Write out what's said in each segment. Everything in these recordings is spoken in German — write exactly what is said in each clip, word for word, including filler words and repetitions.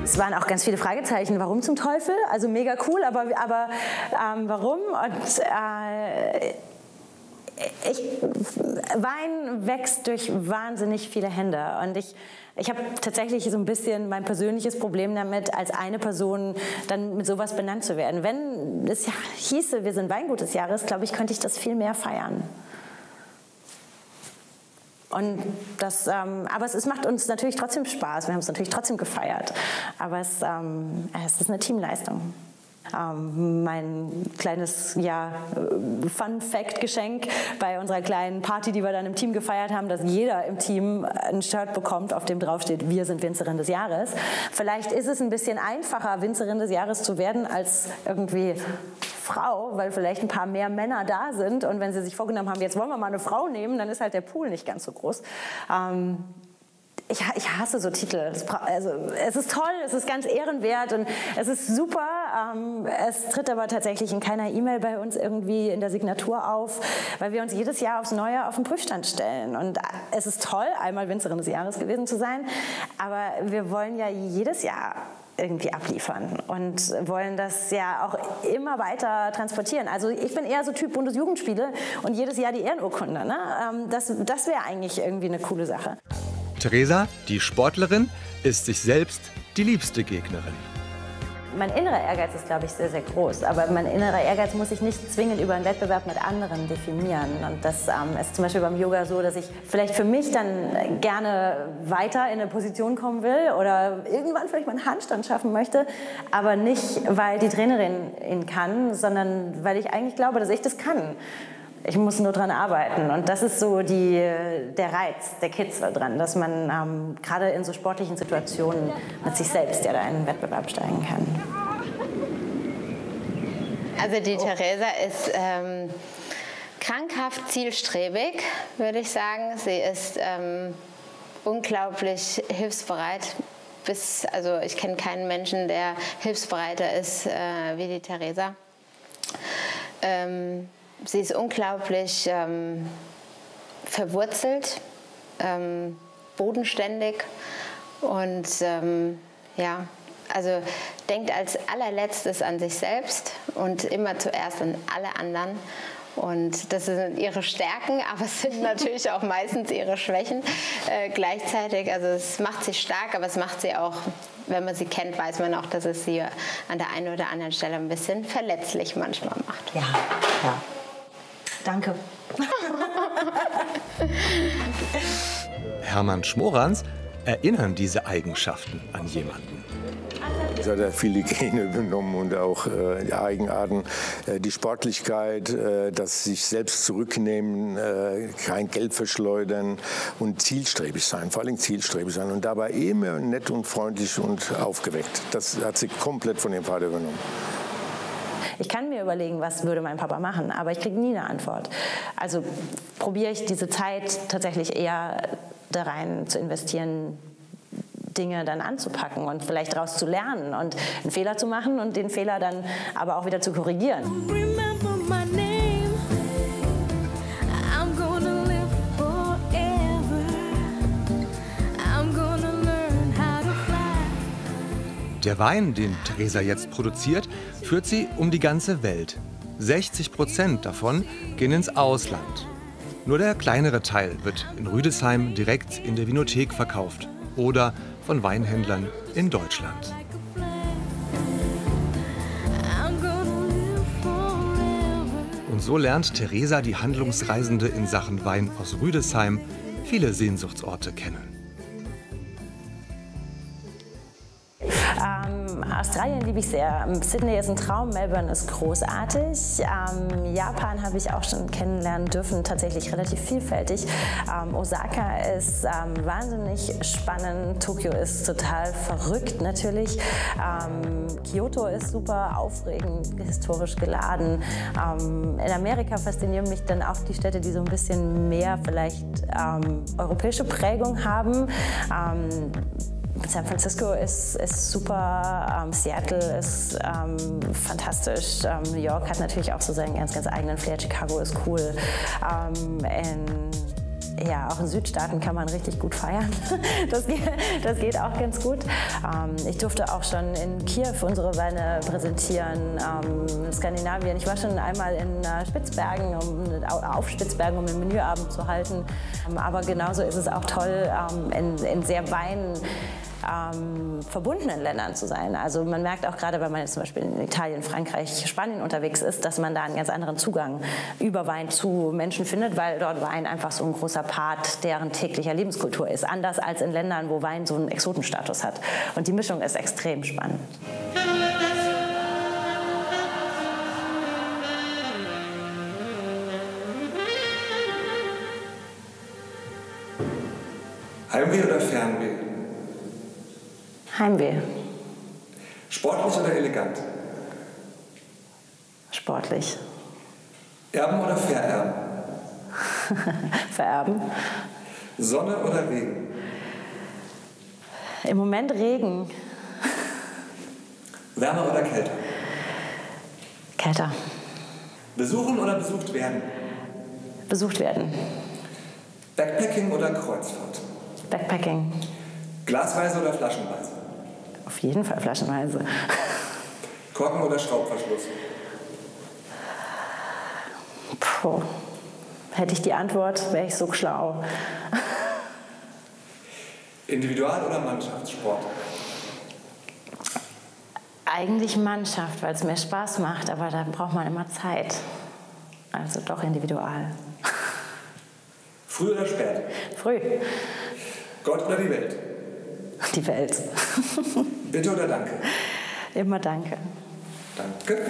es waren auch ganz viele Fragezeichen. Warum zum Teufel? Also mega cool, aber, aber ähm, warum? Und äh, ich, Wein wächst durch wahnsinnig viele Hände. Und ich, ich habe tatsächlich so ein bisschen mein persönliches Problem damit, als eine Person dann mit sowas benannt zu werden. Wenn es ja hieße, wir sind Weingut des Jahres, glaube ich, könnte ich das viel mehr feiern. Und das, ähm, aber es, es macht uns natürlich trotzdem Spaß. Wir haben es natürlich trotzdem gefeiert. Aber es, ähm, es ist eine Teamleistung. Ähm, mein kleines ja, Fun-Fact-Geschenk bei unserer kleinen Party, die wir dann im Team gefeiert haben, dass jeder im Team ein Shirt bekommt, auf dem draufsteht, wir sind Winzerin des Jahres. Vielleicht ist es ein bisschen einfacher, Winzerin des Jahres zu werden, als irgendwie Frau, weil vielleicht ein paar mehr Männer da sind. Und wenn sie sich vorgenommen haben, jetzt wollen wir mal eine Frau nehmen, dann ist halt der Pool nicht ganz so groß. Ähm, Ich, ich hasse so Titel. Also, es ist toll, es ist ganz ehrenwert und es ist super. Ähm, es tritt aber tatsächlich in keiner E-Mail bei uns irgendwie in der Signatur auf, weil wir uns jedes Jahr aufs Neue auf den Prüfstand stellen. Und es ist toll, einmal Winzerin des Jahres gewesen zu sein, aber wir wollen ja jedes Jahr irgendwie abliefern und wollen das ja auch immer weiter transportieren. Also ich bin eher so Typ Bundesjugendspiele und jedes Jahr die Ehrenurkunde. Ne? Ähm, das das wäre eigentlich irgendwie eine coole Sache. Theresa, die Sportlerin, ist sich selbst die liebste Gegnerin. Mein innerer Ehrgeiz ist, glaube ich, sehr, sehr groß. Aber mein innerer Ehrgeiz muss ich nicht zwingend über einen Wettbewerb mit anderen definieren. Und das ähm, ist zum Beispiel beim Yoga so, dass ich vielleicht für mich dann gerne weiter in eine Position kommen will oder irgendwann vielleicht mal einen Handstand schaffen möchte. Aber nicht, weil die Trainerin ihn kann, sondern weil ich eigentlich glaube, dass ich das kann. Ich muss nur dran arbeiten und das ist so die, der Reiz, der Kitzel dran, dass man ähm, gerade in so sportlichen Situationen mit sich selbst ja da in den Wettbewerb steigen kann. Also die oh. Theresa ist ähm, krankhaft zielstrebig, würde ich sagen. Sie ist ähm, unglaublich hilfsbereit. Bis, also ich kenne keinen Menschen, der hilfsbereiter ist äh, wie die Theresa. Ähm, Sie ist unglaublich ähm, verwurzelt, ähm, bodenständig und ähm, ja, also denkt als allerletztes an sich selbst und immer zuerst an alle anderen. Und das sind ihre Stärken, aber es sind natürlich auch meistens ihre Schwächen äh, gleichzeitig. Also es macht sie stark, aber es macht sie auch, wenn man sie kennt, weiß man auch, dass es sie an der einen oder anderen Stelle ein bisschen verletzlich manchmal macht. Ja, ja. Danke. Hermann Schmorans erinnern diese Eigenschaften an jemanden. Es hat er viele Gene übernommen und auch äh, die Eigenarten, äh, die Sportlichkeit, äh, das sich selbst zurücknehmen, äh, kein Geld verschleudern und zielstrebig sein, vor allem zielstrebig sein und dabei immer nett und freundlich und aufgeweckt. Das hat sie komplett von dem Vater übernommen. Ich kann mir überlegen, was würde mein Papa machen, aber ich kriege nie eine Antwort. Also probiere ich diese Zeit tatsächlich eher da rein zu investieren, Dinge dann anzupacken und vielleicht daraus zu lernen und einen Fehler zu machen und den Fehler dann aber auch wieder zu korrigieren. Der Wein, den Theresa jetzt produziert, führt sie um die ganze Welt. sechzig Prozent davon gehen ins Ausland. Nur der kleinere Teil wird in Rüdesheim direkt in der Winothek verkauft oder von Weinhändlern in Deutschland. Und so lernt Theresa, die Handlungsreisende in Sachen Wein aus Rüdesheim, viele Sehnsuchtsorte kennen. Ähm, Australien liebe ich sehr. Sydney ist ein Traum, Melbourne ist großartig. Ähm, Japan habe ich auch schon kennenlernen dürfen, tatsächlich relativ vielfältig. Ähm, Osaka ist ähm, wahnsinnig spannend. Tokio ist total verrückt natürlich. Ähm, Kyoto ist super aufregend, historisch geladen. Ähm, in Amerika faszinieren mich dann auch die Städte, die so ein bisschen mehr vielleicht ähm, europäische Prägung haben. Ähm, San Francisco ist, ist super, ähm, Seattle ist ähm, fantastisch, ähm, New York hat natürlich auch so seinen ganz, ganz eigenen Flair, Chicago ist cool. Ähm, in ja, auch in Südstaaten kann man richtig gut feiern. Das geht, das geht auch ganz gut. Ähm, ich durfte auch schon in Kiew unsere Weine präsentieren, ähm, in Skandinavien. Ich war schon einmal in äh, Spitzbergen, um, auf Spitzbergen, um einen Menüabend zu halten. Ähm, aber genauso ist es auch toll, ähm, in, in sehr Wein Ähm, verbundenen Ländern zu sein. Also man merkt auch gerade, wenn man jetzt zum Beispiel in Italien, Frankreich, Spanien unterwegs ist, dass man da einen ganz anderen Zugang über Wein zu Menschen findet, weil dort Wein einfach so ein großer Part deren täglicher Lebenskultur ist. Anders als in Ländern, wo Wein so einen Exotenstatus hat. Und die Mischung ist extrem spannend. Heimweh oder Fernweh? Heimweh. Sportlich oder elegant? Sportlich. Erben oder vererben? Vererben. Sonne oder Regen? Im Moment Regen. Wärmer oder kälter? Kälter. Besuchen oder besucht werden? Besucht werden. Backpacking oder Kreuzfahrt? Backpacking. Glasweise oder flaschenweise? Auf jeden Fall flaschenweise. Korken oder Schraubverschluss? Puh. Hätte ich die Antwort, wäre ich so schlau. Individual- oder Mannschaftssport? Eigentlich Mannschaft, weil es mir Spaß macht, aber da braucht man immer Zeit. Also doch individual. Früh oder spät? Früh. Gott oder die Welt? Die Welt. Bitte oder danke? Immer danke. Danke.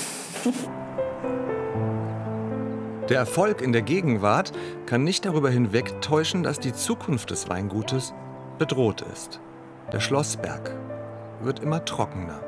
Der Erfolg in der Gegenwart kann nicht darüber hinwegtäuschen, dass die Zukunft des Weingutes bedroht ist. Der Schlossberg wird immer trockener.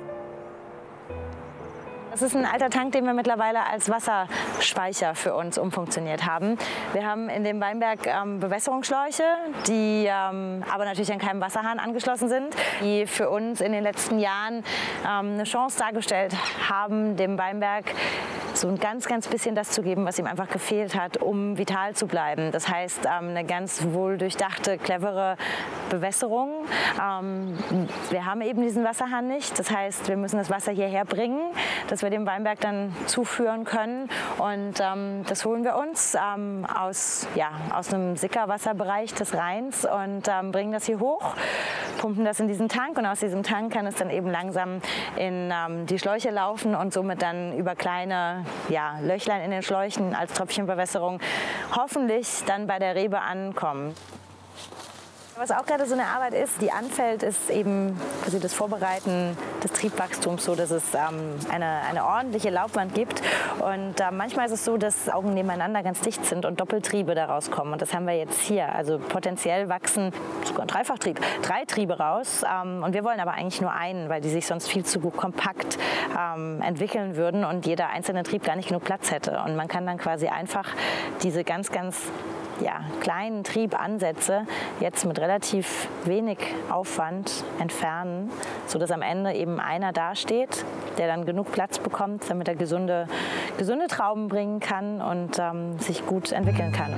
Das ist ein alter Tank, den wir mittlerweile als Wasserspeicher für uns umfunktioniert haben. Wir haben in dem Weinberg ähm, Bewässerungsschläuche, die ähm, aber natürlich an keinem Wasserhahn angeschlossen sind, die für uns in den letzten Jahren ähm, eine Chance dargestellt haben, dem Weinberg so ein ganz, ganz bisschen das zu geben, was ihm einfach gefehlt hat, um vital zu bleiben. Das heißt, ähm, eine ganz wohl durchdachte, clevere Bewässerung. Ähm, wir haben eben diesen Wasserhahn nicht. Das heißt, wir müssen das Wasser hierher bringen, dass wir dem Weinberg dann zuführen können. Und ähm, das holen wir uns ähm, aus, ja, aus einem Sickerwasserbereich des Rheins und ähm, bringen das hier hoch, pumpen das in diesen Tank und aus diesem Tank kann es dann eben langsam in ähm, die Schläuche laufen und somit dann über kleine ja, Löchlein in den Schläuchen als Tröpfchenbewässerung hoffentlich dann bei der Rebe ankommen. Was auch gerade so eine Arbeit ist, die anfällt, ist eben also das Vorbereiten des Triebwachstums, so dass es ähm, eine, eine ordentliche Laubwand gibt. Und äh, manchmal ist es so, dass Augen nebeneinander ganz dicht sind und Doppeltriebe daraus kommen. Und das haben wir jetzt hier. Also potenziell wachsen sogar ein Dreifachtrieb, drei Triebe raus. Ähm, und wir wollen aber eigentlich nur einen, weil die sich sonst viel zu kompakt ähm, entwickeln würden und jeder einzelne Trieb gar nicht genug Platz hätte. Und man kann dann quasi einfach diese ganz, ganz ja, kleinen Triebansätze jetzt mit relativ wenig Aufwand entfernen, sodass am Ende eben einer dasteht, der dann genug Platz bekommt, damit er gesunde, gesunde Trauben bringen kann und ähm, sich gut entwickeln kann.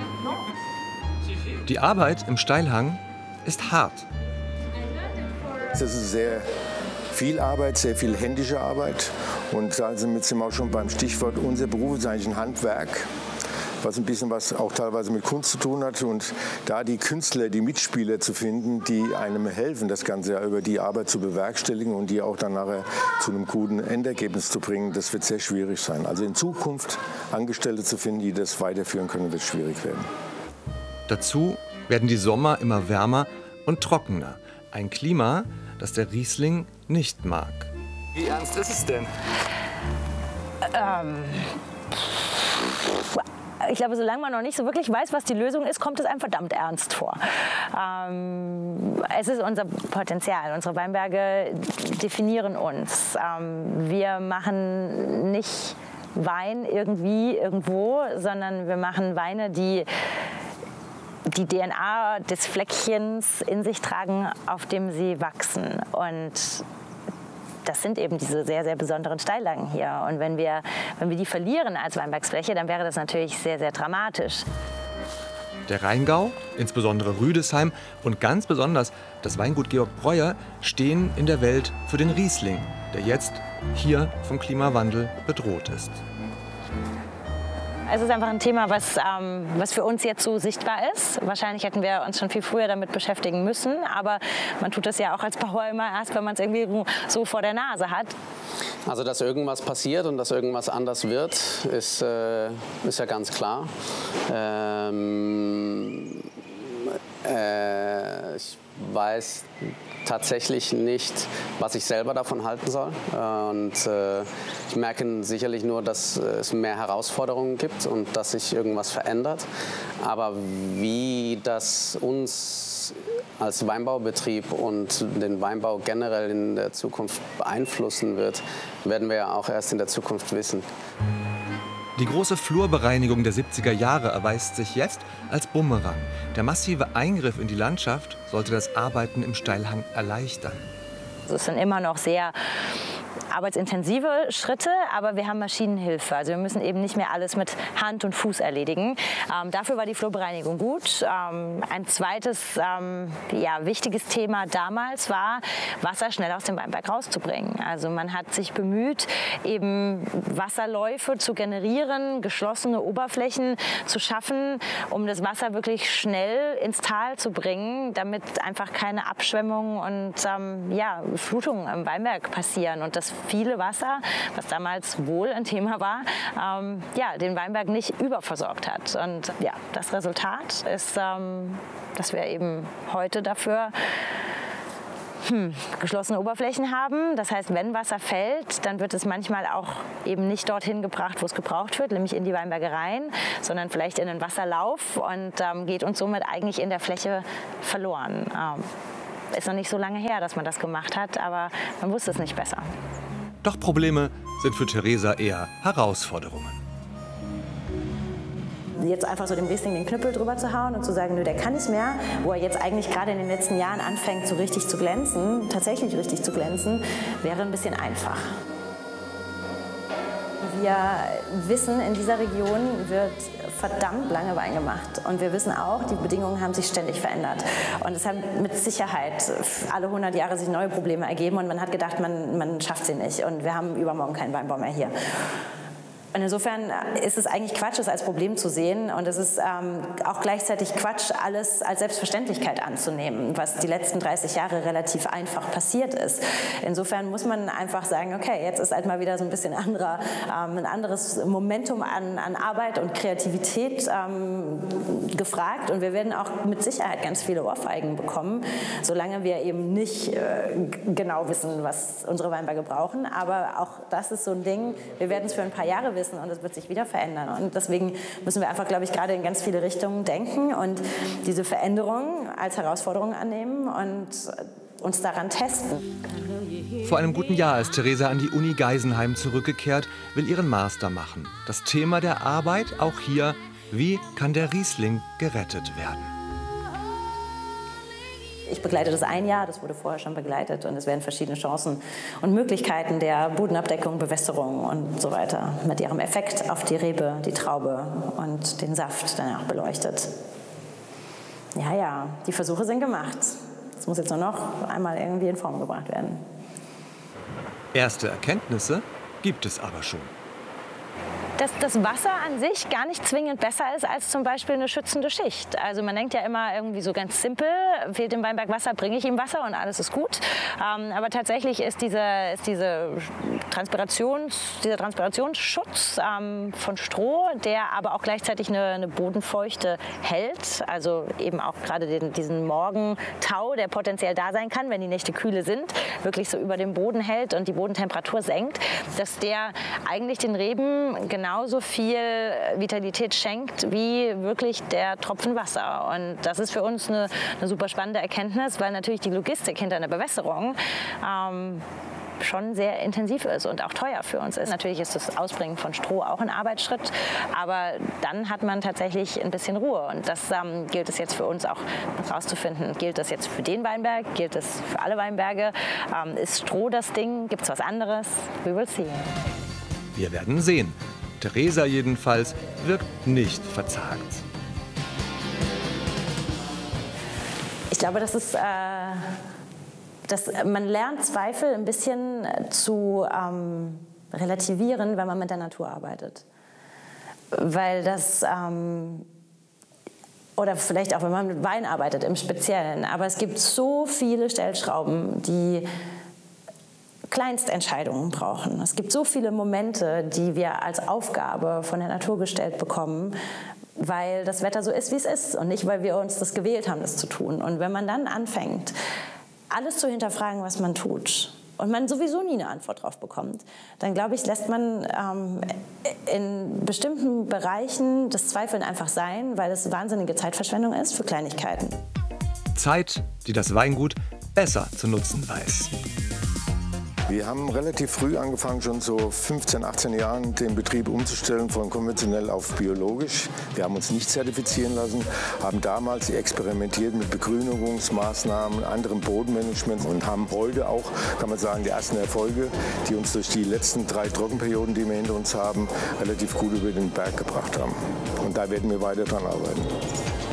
Die Arbeit im Steilhang ist hart. Das ist sehr viel Arbeit, sehr viel händische Arbeit. Und da sind wir auch schon beim Stichwort, unser Beruf ist eigentlich ein Handwerk, was ein bisschen was auch teilweise mit Kunst zu tun hat. Und da die Künstler, die Mitspieler zu finden, die einem helfen, das Ganze ja über die Arbeit zu bewerkstelligen und die auch dann nachher zu einem guten Endergebnis zu bringen, das wird sehr schwierig sein. Also in Zukunft Angestellte zu finden, die das weiterführen können, wird schwierig werden. Dazu werden die Sommer immer wärmer und trockener. Ein Klima, das der Riesling nicht mag. Wie ernst ist es denn? Ähm... Ich glaube, solange man noch nicht so wirklich weiß, was die Lösung ist, kommt es einem verdammt ernst vor. Ähm, es ist unser Potenzial. Unsere Weinberge definieren uns. Ähm, wir machen nicht Wein irgendwie, irgendwo, sondern wir machen Weine, die die D N A des Fleckchens in sich tragen, auf dem sie wachsen. Und das sind eben diese sehr, sehr besonderen Steillagen hier. Und wenn wir, wenn wir die verlieren als Weinbergsfläche, dann wäre das natürlich sehr, sehr dramatisch. Der Rheingau, insbesondere Rüdesheim und ganz besonders das Weingut Georg Breuer stehen in der Welt für den Riesling, der jetzt hier vom Klimawandel bedroht ist. Es ist einfach ein Thema, was, ähm, was für uns jetzt so sichtbar ist. Wahrscheinlich hätten wir uns schon viel früher damit beschäftigen müssen. Aber man tut das ja auch als Bauer immer erst, wenn man es irgendwie so vor der Nase hat. Also, dass irgendwas passiert und dass irgendwas anders wird, ist, äh, ist ja ganz klar. Ähm, äh, ich weiß tatsächlich nicht, was ich selber davon halten soll. Und äh, ich merke sicherlich nur, dass es mehr Herausforderungen gibt und dass sich irgendwas verändert. Aber wie das uns als Weinbaubetrieb und den Weinbau generell in der Zukunft beeinflussen wird, werden wir ja auch erst in der Zukunft wissen. Die große Flurbereinigung der siebziger Jahre erweist sich jetzt als Bumerang. Der massive Eingriff in die Landschaft sollte das Arbeiten im Steilhang erleichtern. Es sind immer noch sehr arbeitsintensive Schritte, aber wir haben Maschinenhilfe. Also wir müssen eben nicht mehr alles mit Hand und Fuß erledigen. Ähm, dafür war die Flurbereinigung gut. Ähm, ein zweites ähm, ja, wichtiges Thema damals war, Wasser schnell aus dem Weinberg rauszubringen. Also man hat sich bemüht, eben Wasserläufe zu generieren, geschlossene Oberflächen zu schaffen, um das Wasser wirklich schnell ins Tal zu bringen, damit einfach keine Abschwemmungen und ähm, ja, Flutungen im Weinberg passieren und das viele Wasser, was damals wohl ein Thema war, ähm, ja, den Weinberg nicht überversorgt hat. Und ja, das Resultat ist, ähm, dass wir eben heute dafür hm, geschlossene Oberflächen haben. Das heißt, wenn Wasser fällt, dann wird es manchmal auch eben nicht dorthin gebracht, wo es gebraucht wird, nämlich in die Weinberge rein, sondern vielleicht in den Wasserlauf und ähm, geht uns somit eigentlich in der Fläche verloren. Ähm, ist noch nicht so lange her, dass man das gemacht hat, aber man wusste es nicht besser. Doch Probleme sind für Theresa eher Herausforderungen. Jetzt einfach so dem Riesling den Knüppel drüber zu hauen und zu sagen, nö, der kann nicht mehr, wo er jetzt eigentlich gerade in den letzten Jahren anfängt, so richtig zu glänzen, tatsächlich richtig zu glänzen, wäre ein bisschen einfach. Wir wissen, in dieser Region wird verdammt lange Wein gemacht. Und wir wissen auch, die Bedingungen haben sich ständig verändert. Und es haben mit Sicherheit alle hundert Jahre sich neue Probleme ergeben. Und man hat gedacht, man, man schafft sie nicht. Und wir haben übermorgen keinen Weinbau mehr hier. Und insofern ist es eigentlich Quatsch, es als Problem zu sehen. Und es ist ähm, auch gleichzeitig Quatsch, alles als Selbstverständlichkeit anzunehmen, was die letzten dreißig Jahre relativ einfach passiert ist. Insofern muss man einfach sagen, okay, jetzt ist halt mal wieder so ein bisschen anderer, ähm, ein anderes Momentum an, an Arbeit und Kreativität ähm, gefragt. Und wir werden auch mit Sicherheit ganz viele Ohrfeigen bekommen, solange wir eben nicht äh, genau wissen, was unsere Weinberge brauchen. Aber auch das ist so ein Ding, wir werden es für ein paar Jahre wissen. Und es wird sich wieder verändern. Und deswegen müssen wir einfach, glaube ich, gerade in ganz viele Richtungen denken und diese Veränderung als Herausforderung annehmen und uns daran testen. Vor einem guten Jahr ist Theresa an die Uni Geisenheim zurückgekehrt, will ihren Master machen. Das Thema der Arbeit auch hier, wie kann der Riesling gerettet werden? Ich begleite das ein Jahr, das wurde vorher schon begleitet und es werden verschiedene Chancen und Möglichkeiten der Bodenabdeckung, Bewässerung und so weiter mit ihrem Effekt auf die Rebe, die Traube und den Saft danach beleuchtet. Ja, ja, die Versuche sind gemacht. Das muss jetzt nur noch einmal irgendwie in Form gebracht werden. Erste Erkenntnisse gibt es aber schon. Dass das Wasser an sich gar nicht zwingend besser ist als zum Beispiel eine schützende Schicht. Also man denkt ja immer irgendwie so ganz simpel, fehlt dem Weinberg Wasser, bringe ich ihm Wasser und alles ist gut. Ähm, aber tatsächlich ist, diese, ist diese Transpirations, dieser Transpirationsschutz ähm, von Stroh, der aber auch gleichzeitig eine, eine Bodenfeuchte hält. Also eben auch gerade den, diesen Morgentau, der potenziell da sein kann, wenn die Nächte kühle sind, wirklich so über dem Boden hält und die Bodentemperatur senkt, dass der eigentlich den Reben genau genauso viel Vitalität schenkt wie wirklich der Tropfen Wasser. Und das ist für uns eine, eine super spannende Erkenntnis, weil natürlich die Logistik hinter einer Bewässerung ähm, schon sehr intensiv ist und auch teuer für uns ist. Natürlich ist das Ausbringen von Stroh auch ein Arbeitsschritt, aber dann hat man tatsächlich ein bisschen Ruhe. Und das ähm, gilt es jetzt für uns auch herauszufinden. Gilt das jetzt für den Weinberg? Gilt das für alle Weinberge? Ähm, ist Stroh das Ding? Gibt es was anderes? We will see. Wir werden sehen. Theresa jedenfalls wirkt nicht verzagt. Ich glaube, das ist, äh, das, man lernt Zweifel ein bisschen zu ähm, relativieren, wenn man mit der Natur arbeitet. Weil das, ähm, oder vielleicht auch, wenn man mit Wein arbeitet im Speziellen, aber es gibt so viele Stellschrauben, die Kleinstentscheidungen brauchen. Es gibt so viele Momente, die wir als Aufgabe von der Natur gestellt bekommen, weil das Wetter so ist, wie es ist und nicht, weil wir uns das gewählt haben, das zu tun. Und wenn man dann anfängt, alles zu hinterfragen, was man tut, und man sowieso nie eine Antwort drauf bekommt, dann glaube ich, lässt man ähm, in bestimmten Bereichen das Zweifeln einfach sein, weil es wahnsinnige Zeitverschwendung ist für Kleinigkeiten. Zeit, die das Weingut besser zu nutzen weiß. Wir haben relativ früh angefangen, schon so fünfzehn, achtzehn Jahren, den Betrieb umzustellen von konventionell auf biologisch. Wir haben uns nicht zertifizieren lassen, haben damals experimentiert mit Begrünungsmaßnahmen, anderem Bodenmanagement und haben heute auch, kann man sagen, die ersten Erfolge, die uns durch die letzten drei Trockenperioden, die wir hinter uns haben, relativ gut über den Berg gebracht haben. Und da werden wir weiter dran arbeiten.